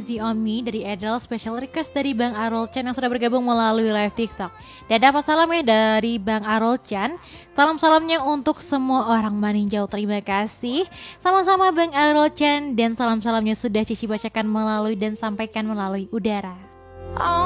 Easy On Me dari Adele, special request dari Bang Arul Chan yang sudah bergabung melalui live TikTok. Dan dapat salam ya dari Bang Arul Chan. Salam-salamnya untuk semua orang Maninjau. Terima kasih. Sama-sama Bang Arul Chan, dan salam-salamnya sudah Cici bacakan melalui dan sampaikan melalui udara.